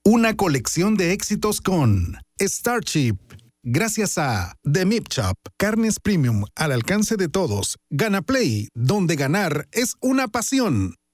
Una colección de éxitos con Starship. Gracias a The Meat Shop, carnes premium al alcance de todos. Gana Play, donde ganar es una pasión.